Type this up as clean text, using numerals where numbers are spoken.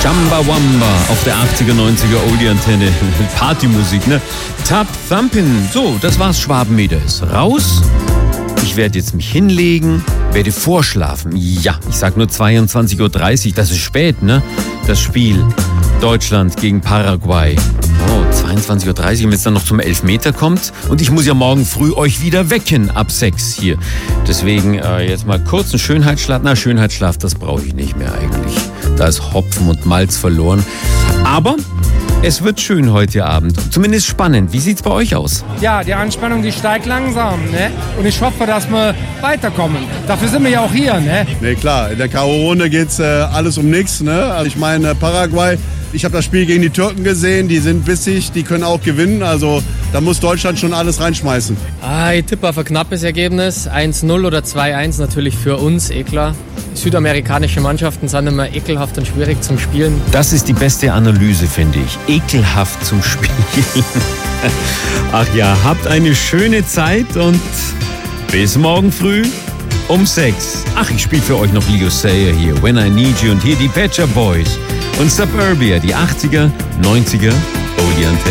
Chumbawamba auf der 80er, 90er Oldie-Antenne. Partymusik, ne? Tap Thumpin'. So, das war's. Schwabenmeter ist raus. Ich werde jetzt mich hinlegen, werde vorschlafen. Ja, ich sag nur 22.30 Uhr. Das ist spät, ne? Das Spiel Deutschland gegen Paraguay. Oh, 22.30 Uhr, wenn es dann noch zum Elfmeter kommt. Und ich muss ja morgen früh euch wieder wecken ab 6 hier. Deswegen jetzt mal kurz einen Schönheitsschlaf. Na, Schönheitsschlaf, das brauche ich nicht mehr eigentlich. Da ist Hopfen und Malz verloren. Aber es wird schön heute Abend. Zumindest spannend. Wie sieht's bei euch aus? Ja, die Anspannung, die steigt langsam, ne? Und ich hoffe, dass wir weiterkommen. Dafür sind wir ja auch hier, ne? Ne, klar. In der K.O.-Runde geht's alles um nichts, ne? Also ich meine, Paraguay, ich habe das Spiel gegen die Türken gesehen. Die sind bissig, die können auch gewinnen. Also da muss Deutschland schon alles reinschmeißen. Ich tippe auf ein knappes Ergebnis. 1-0 oder 2-1 natürlich für uns, klar. Südamerikanische Mannschaften sind immer ekelhaft und schwierig zum Spielen. Das ist die beste Analyse, finde ich. Ekelhaft zum Spielen. Ach ja, habt eine schöne Zeit und bis morgen früh um 6. Ach, ich spiele für euch noch Leo Sayer hier, When I Need You, und hier die Pet Shop Boys und Suburbia, die 80er, 90er Oldie Antenne.